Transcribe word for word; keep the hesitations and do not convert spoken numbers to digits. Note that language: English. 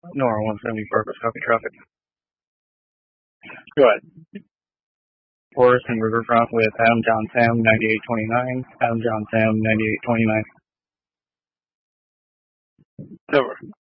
Nora one seventy-four, copy traffic. Go ahead. Forest and Riverfront with Adam John Sam ninety-eight twenty-nine, Adam John Sam ninety-eight twenty-nine. Over.